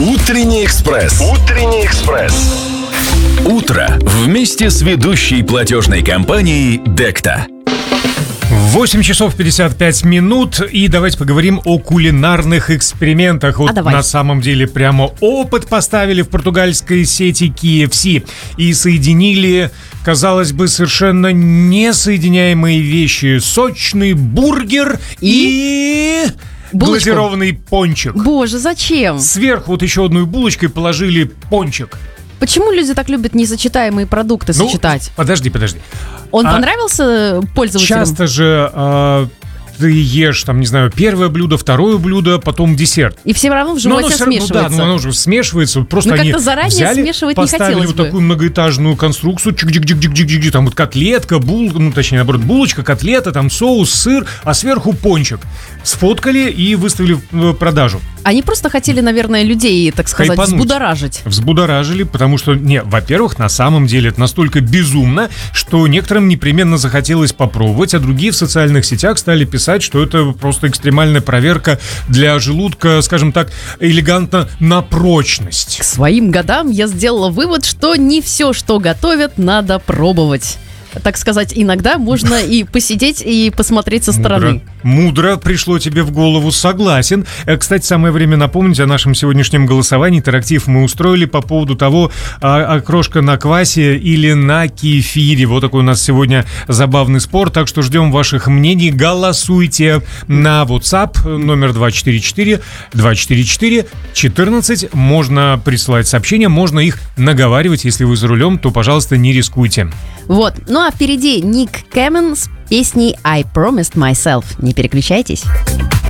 Утренний экспресс. Утренний экспресс. Утро вместе с ведущей платежной компанией Декта. 8 часов 55 минут, и давайте поговорим о кулинарных экспериментах. Вот на самом деле прямо опыт поставили в португальской сети KFC и соединили, казалось бы, совершенно несоединяемые вещи. Сочный бургер и... глазированный пончик. Боже, зачем? Сверху вот еще одной булочкой положили пончик. Почему люди так любят несочетаемые продукты сочетать? Подожди. Он понравился пользователям? Часто же ты ешь, там, не знаю, первое блюдо, второе блюдо, потом десерт. И все равно в животе смешивается. Да, оно уже смешивается. Просто они заранее смешивать не хотелось бы. Поставили вот такую многоэтажную конструкцию, чик-чик-чик-чик-чик-чик, там вот котлетка, булочка, котлета, там соус, сыр, а сверху пончик. Сфоткали и выставили в продажу. Они просто хотели, наверное, людей, так сказать, взбудоражить. Взбудоражили, потому что, во-первых, на самом деле это настолько безумно, что некоторым непременно захотелось попробовать, а другие в социальных сетях стали писать, что это просто экстремальная проверка для желудка, скажем так, элегантно на прочность. К своим годам я сделала вывод, что не все, что готовят, надо пробовать. Так сказать, иногда можно и посидеть, и посмотреть со стороны. Мудро пришло тебе в голову, согласен. Кстати, самое время напомнить о нашем сегодняшнем голосовании. Интерактив мы устроили по поводу того, окрошка на квасе или на кефире. Вот такой у нас сегодня забавный спор. Так что ждем ваших мнений. Голосуйте на WhatsApp номер 244-244-14. Можно присылать сообщения, можно их наговаривать. Если вы за рулем, то, пожалуйста, не рискуйте. Вот. Ну а впереди Ник Кэмон с песней «I Promised Myself». Не переключайтесь.